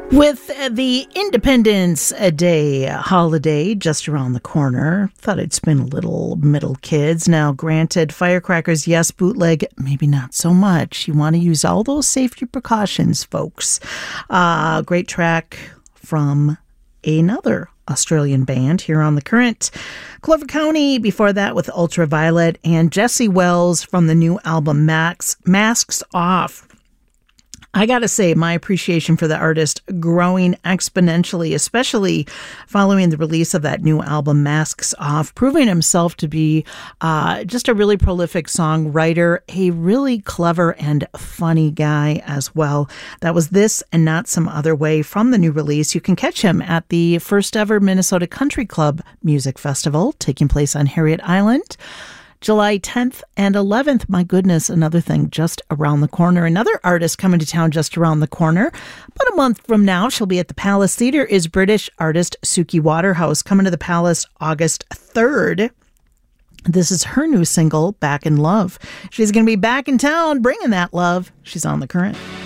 With the Independence Day holiday just around the corner, thought I'd spin a little middle kids. Now, granted, firecrackers, yes, bootleg, maybe not so much. You want to use all those safety precautions, folks. Great track from another Australian band here on The Current. Clover County before that with Ultraviolet, and Jesse Wells from the new album Masks Off. I gotta say, my appreciation for the artist growing exponentially, especially following the release of that new album, Masks Off, proving himself to be just a really prolific songwriter, a really clever and funny guy as well. That was This and Not Some Other Way from the new release. You can catch him at the first ever Minnesota Country Club Music Festival taking place on Harriet Island. July 10th and 11th. My goodness, another thing just around the corner. Another artist coming to town just around the corner. About a month from now, she'll be at the Palace Theatre, is British artist Suki Waterhouse, coming to the Palace August 3rd. This is her new single, Back in Love. She's going to be back in town bringing that love. She's on The Current.